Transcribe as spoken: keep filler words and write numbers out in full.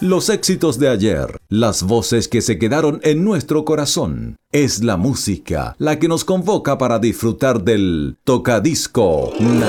Los éxitos de ayer, las voces que se quedaron en nuestro corazón. Es la música la que nos convoca para disfrutar del Tocadisco Nacional.